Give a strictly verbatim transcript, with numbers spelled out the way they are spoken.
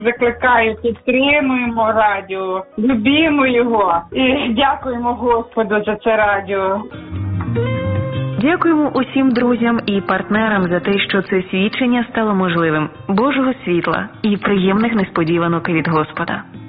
Закликаю, підтримуємо радіо, любімо його і дякуємо Господу за це радіо. Дякуємо усім друзям і партнерам за те, що це свідчення стало можливим. Божого світла і приємних несподіванок від Господа.